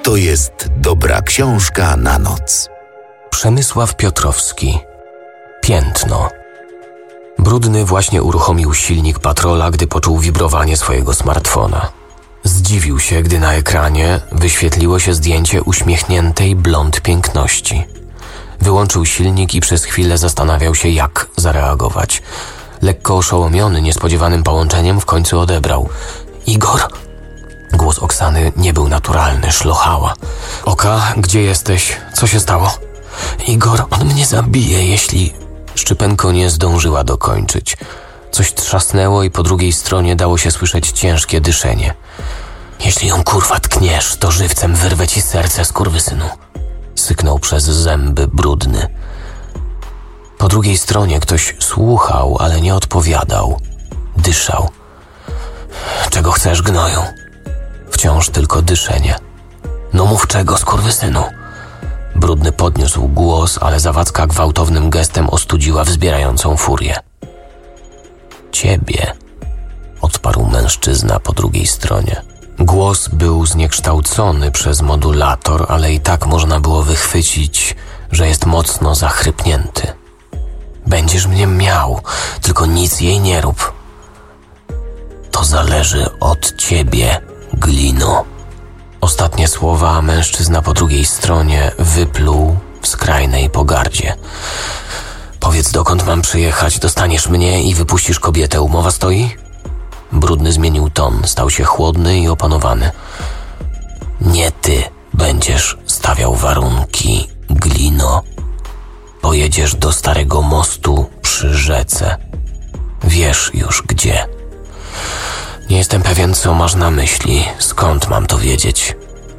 To jest dobra książka na noc. Przemysław Piotrowski. Piętno. Brudny właśnie uruchomił silnik patrola, gdy poczuł wibrowanie swojego smartfona. Zdziwił się, gdy na ekranie wyświetliło się zdjęcie uśmiechniętej blond piękności. Wyłączył silnik i przez chwilę zastanawiał się, jak zareagować. Lekko oszołomiony niespodziewanym połączeniem w końcu odebrał. Igor? Głos Oksany nie był naturalny, szlochała. Oka, gdzie jesteś? Co się stało? Igor, on mnie zabije, jeśli... Szczypenko nie zdążyła dokończyć. Coś trzasnęło i po drugiej stronie dało się słyszeć ciężkie dyszenie. Jeśli ją kurwa tkniesz, to żywcem wyrwę ci serce, skurwysynu. Syknął przez zęby Brudny. Po drugiej stronie ktoś słuchał, ale nie odpowiadał. Dyszał. Czego chcesz, gnoju? Wciąż tylko dyszenie. No mów czego, skurwysynu? Brudny podniósł głos, ale Zawadzka gwałtownym gestem ostudziła wzbierającą furię. Ciebie, odparł mężczyzna po drugiej stronie. Głos był zniekształcony przez modulator, ale i tak można było wychwycić, że jest mocno zachrypnięty. Będziesz mnie miał, tylko nic jej nie rób. To zależy od ciebie, glino. Ostatnie słowa mężczyzna po drugiej stronie wypluł w skrajnej pogardzie. Powiedz, dokąd mam przyjechać, dostaniesz mnie i wypuścisz kobietę, umowa stoi? Brudny zmienił ton, stał się chłodny i opanowany. Nie ty będziesz stawiał warunki, glino. Pojedziesz do Starego Mostu przy rzece. Wiesz już gdzie. Nie jestem pewien, co masz na myśli. Skąd mam to wiedzieć?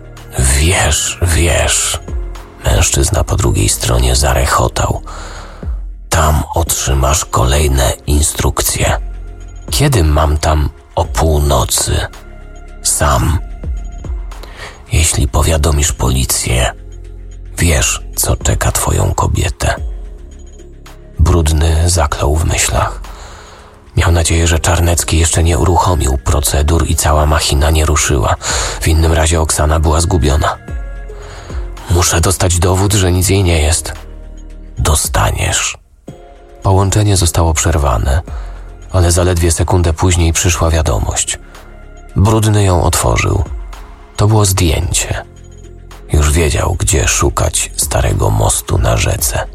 Wiesz. Mężczyzna po drugiej stronie zarechotał. Tam otrzymasz kolejne instrukcje. Kiedy mam tam o północy? Sam. Jeśli powiadomisz policję, wiesz, co czeka twoją kobietę. Brudny zaklął w myślach. Miał nadzieję, że Czarnecki jeszcze nie uruchomił procedur i cała machina nie ruszyła. W innym razie Oksana była zgubiona. Muszę dostać dowód, że nic jej nie jest. Dostaniesz. Połączenie zostało przerwane, ale zaledwie sekundę później przyszła wiadomość. Brudny ją otworzył. To było zdjęcie. Już wiedział, gdzie szukać Starego Mostu na rzece.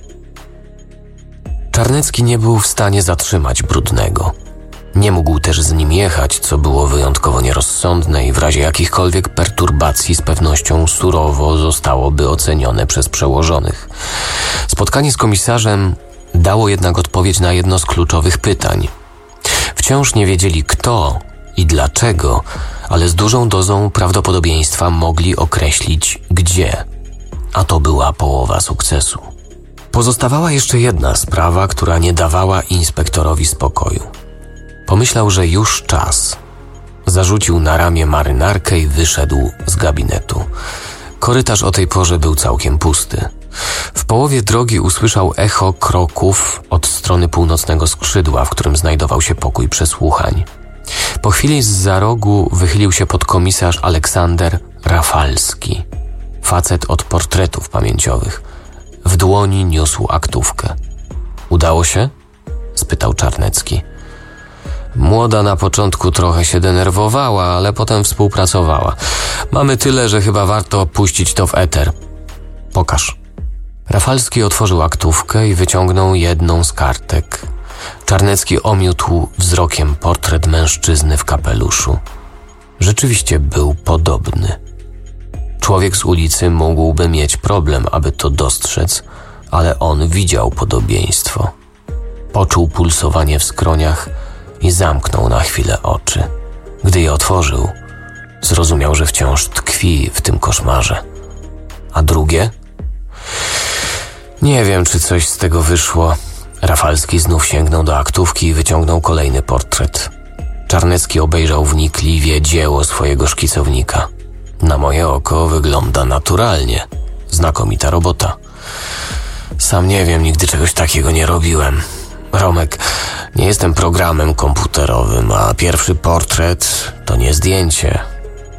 Czarnecki nie był w stanie zatrzymać Brudnego. Nie mógł też z nim jechać, co było wyjątkowo nierozsądne i w razie jakichkolwiek perturbacji z pewnością surowo zostałoby ocenione przez przełożonych. Spotkanie z komisarzem dało jednak odpowiedź na jedno z kluczowych pytań. Wciąż nie wiedzieli kto i dlaczego, ale z dużą dozą prawdopodobieństwa mogli określić gdzie. A to była połowa sukcesu. Pozostawała jeszcze jedna sprawa, która nie dawała inspektorowi spokoju. Pomyślał, że już czas. Zarzucił na ramię marynarkę i wyszedł z gabinetu. Korytarz o tej porze był całkiem pusty. W połowie drogi usłyszał echo kroków od strony północnego skrzydła, w którym znajdował się pokój przesłuchań. Po chwili zza rogu wychylił się podkomisarz Aleksander Rafalski. Facet od portretów pamięciowych. W dłoni niósł aktówkę. Udało się? Spytał Czarnecki. Młoda na początku trochę się denerwowała, ale potem współpracowała. Mamy tyle, że chyba warto puścić to w eter. Pokaż. Rafalski otworzył aktówkę i wyciągnął jedną z kartek. Czarnecki omiótł wzrokiem portret mężczyzny w kapeluszu. Rzeczywiście był podobny. Człowiek z ulicy mógłby mieć problem, aby to dostrzec, ale on widział podobieństwo. Poczuł pulsowanie w skroniach i zamknął na chwilę oczy. Gdy je otworzył, zrozumiał, że wciąż tkwi w tym koszmarze. A drugie? Nie wiem, czy coś z tego wyszło. Rafalski znów sięgnął do aktówki i wyciągnął kolejny portret. Czarnecki obejrzał wnikliwie dzieło swojego szkicownika. Na moje oko wygląda naturalnie. Znakomita robota. Sam nie wiem, nigdy czegoś takiego nie robiłem. Romek, nie jestem programem komputerowym, a pierwszy portret to nie zdjęcie.